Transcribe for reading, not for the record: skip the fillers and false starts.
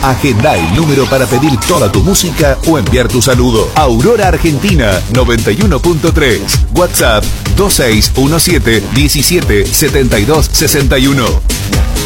Agenda el número para pedir toda tu música o enviar tu saludo. Aurora Argentina 91.3. WhatsApp 2617 17 72 61.